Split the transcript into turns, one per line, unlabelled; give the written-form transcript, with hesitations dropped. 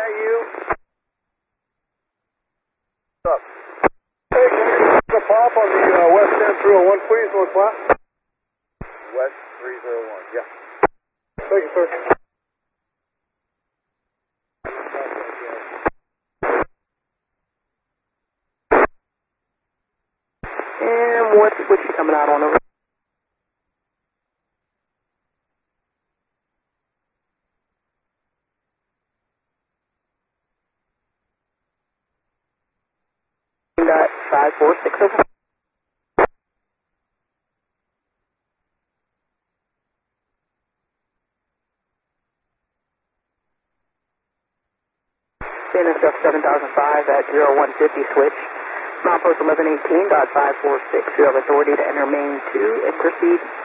you? What's up? Hey, the pop on the West 10301, please, one flat. West 301, yeah. Thank you, sir.
And what's switch coming out on over? Got 546 over. NSF 7005 at 0150 switch. Milepost 1118.546. You have authority to enter main 2 and proceed